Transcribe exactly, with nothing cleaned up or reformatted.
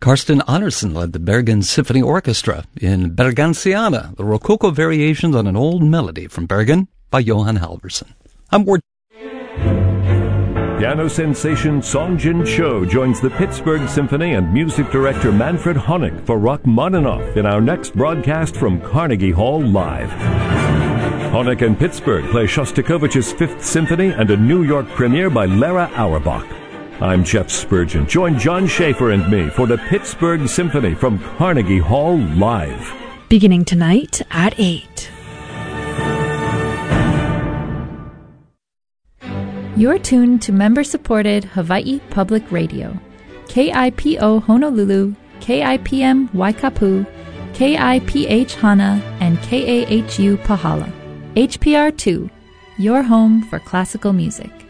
Karsten Andersen led the Bergen Symphony Orchestra in Bergensiana, the Rococo variations on an old melody from Bergen by Johan Halvorsen. I'm Ward. Piano sensation Song Jin Cho joins the Pittsburgh Symphony and music director Manfred Honeck for Rachmaninoff in our next broadcast from Carnegie Hall Live. Honeck and Pittsburgh play Shostakovich's Fifth Symphony and a New York premiere by Lara Auerbach. I'm Jeff Spurgeon. Join John Schaefer and me for the Pittsburgh Symphony from Carnegie Hall Live. Beginning tonight at eight. You're tuned to member-supported Hawaii Public Radio. K I P O Honolulu, K I P M Waikapu, K I P H Hana, and K A H U Pahala. H P R two, your home for classical music.